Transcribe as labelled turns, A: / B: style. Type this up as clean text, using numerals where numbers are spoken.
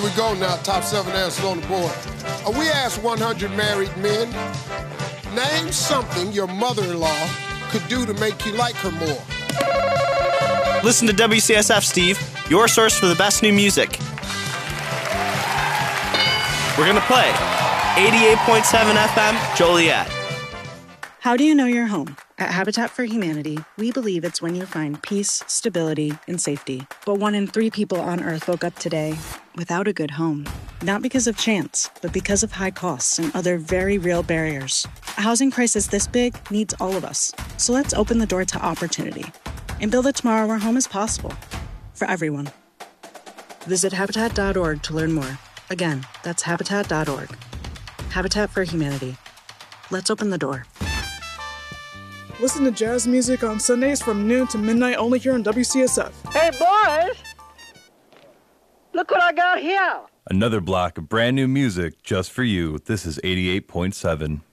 A: We go now, top 7 answers on the board. We asked 100 married men, name something your mother-in-law could do to make you like her more.
B: Listen to WCSF, Steve, your source for the best new music. We're going to play 88.7 FM, Joliet.
C: How do you know you're home? At Habitat for Humanity, we believe it's when you find peace, stability, and safety. But 1 in 3 people on Earth woke up today without a good home. Not because of chance, but because of high costs and other very real barriers. A housing crisis this big needs all of us. So let's open the door to opportunity and build a tomorrow where home is possible for everyone. Visit Habitat.org to learn more. Again, that's Habitat.org. Habitat for Humanity. Let's open the door.
D: Listen to jazz music on Sundays from noon to midnight only here on WCSF.
E: Hey, boys! Look what I got here!
F: Another block of brand new music just for you. This is 88.7.